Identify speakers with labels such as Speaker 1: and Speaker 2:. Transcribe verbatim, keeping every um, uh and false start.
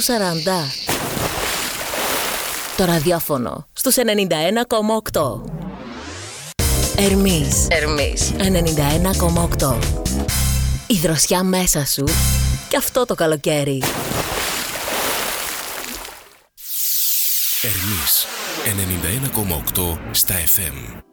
Speaker 1: σαράντα. Το ραδιόφωνο στους ενενήντα ένα κόμμα οκτώ. Ερμής. Ερμής. ενενήντα ένα κόμμα οκτώ. Η δροσιά μέσα σου και αυτό το καλοκαίρι.
Speaker 2: Ερμής ενενήντα ένα κόμμα οκτώ στα εφ εμ.